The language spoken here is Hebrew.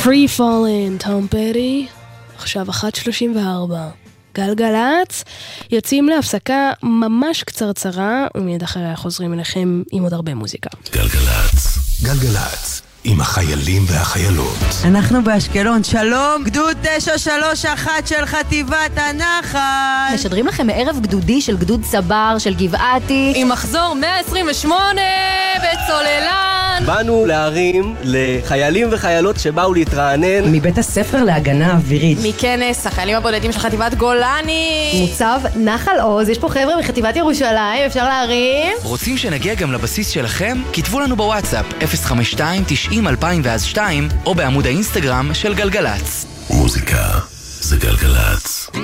Free Falling, תום פדי, עכשיו 1:34. גלגלץ, יוצאים להפסקה ממש קצרצרה, ומיד אחריה חוזרים אליכם עם עוד הרבה מוזיקה. גלגלץ, גלגלץ, עם החיילים והחיילות. אנחנו באשקלון, שלום, גדוד 931 של חטיבת הנחל. משדרים לכם מערב גדודי של גדוד סבר של גבעתי, עם מחזור 128 בצוללן. באנו להרים לחיילים וחיילות שבאו להתרענן מבית הספר להגנה אווירית, מכנס החיילים הבודדים של חטיבת גולני, מוצב נחל עוז. יש פה חבר'ה מחטיבת ירושלים, אפשר להרים? רוצים שנגיע גם לבסיס שלכם? כתבו לנו בוואטסאפ 052-90-2002 או בעמוד האינסטגרם של גלגלץ. מוזיקה זה גלגלץ.